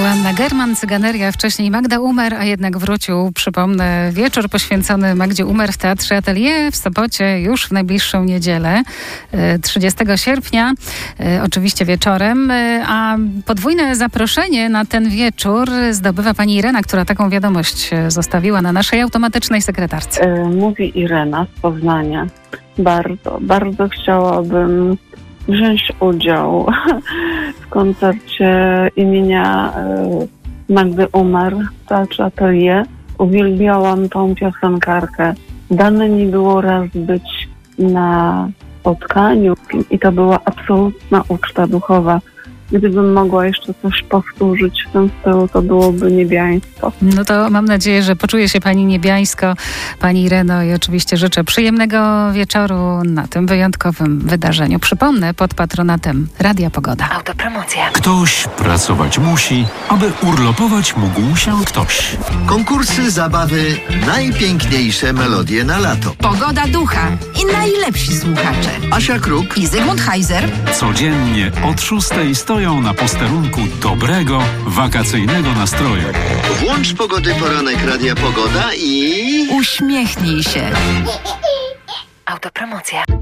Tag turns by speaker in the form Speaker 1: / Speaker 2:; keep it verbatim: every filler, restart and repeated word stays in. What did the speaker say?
Speaker 1: Joanna German, Cyganeria, wcześniej Magda Umer, a jednak wrócił, przypomnę, wieczór poświęcony Magdzie Umer w Teatrze Atelier w Sopocie już w najbliższą niedzielę, trzydziestego sierpnia, oczywiście wieczorem, a podwójne zaproszenie na ten wieczór zdobywa pani Irena, która taką wiadomość zostawiła na naszej automatycznej sekretarce.
Speaker 2: Mówi Irena z Poznania. Bardzo, bardzo chciałabym wziąć udział w koncercie imienia Magdy Umer w Teatrze Atelier. Uwielbiałam tą piosenkarkę. Dane mi było raz być na spotkaniu i to była absolutna uczta duchowa. Gdybym mogła jeszcze coś powtórzyć w tym stylu, to byłoby niebiańsko.
Speaker 1: No to mam nadzieję, że poczuje się pani niebiańsko, pani Ireno, i oczywiście życzę przyjemnego wieczoru na tym wyjątkowym wydarzeniu. Przypomnę, pod patronatem Radia Pogoda.
Speaker 3: Autopromocja. Ktoś pracować musi, aby urlopować mógł się ktoś.
Speaker 4: Konkursy, zabawy, najpiękniejsze melodie na lato.
Speaker 5: Pogoda ducha i najlepsi słuchacze.
Speaker 4: Asia Kruk
Speaker 5: I Zygmunt Heiser.
Speaker 3: Codziennie od szóstej stoją na posterunku dobrego, wakacyjnego nastroju.
Speaker 4: Włącz Pogody Poranek Radia Pogoda i...
Speaker 5: Uśmiechnij się.
Speaker 3: Autopromocja.